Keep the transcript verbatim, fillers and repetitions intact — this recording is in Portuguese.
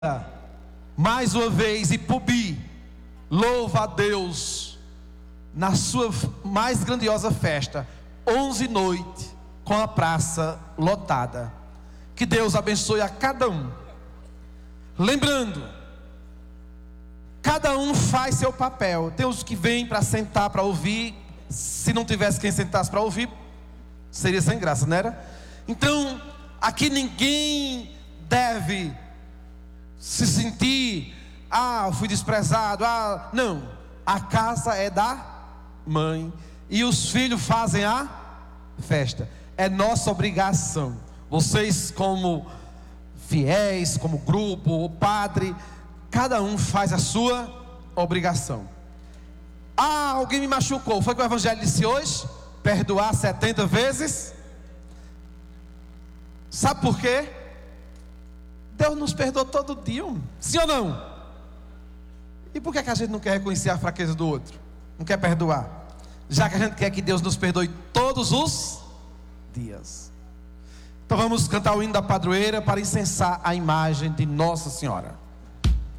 mais uma vez, e Pubi louva a Deus na sua mais grandiosa festa, onze noite, com a praça lotada. Que Deus abençoe a cada um. Lembrando, cada um faz seu papel. Tem os que vêm para sentar, para ouvir. Se não tivesse quem sentasse para ouvir, seria sem graça, não era? Então, aqui ninguém deve se sentir, ah, fui desprezado, ah, não. A casa é da mãe e os filhos fazem a festa. É nossa obrigação. Vocês, como fiéis, como grupo, o padre, cada um faz a sua obrigação. Ah, alguém me machucou. Foi o que o evangelho disse hoje? Perdoar setenta vezes. Sabe por quê? Deus nos perdoa todo dia, sim ou não? E por que, é que a gente não quer reconhecer a fraqueza do outro? Não quer perdoar? Já que a gente quer que Deus nos perdoe todos os dias. Então vamos cantar o hino da padroeira para incensar a imagem de Nossa Senhora.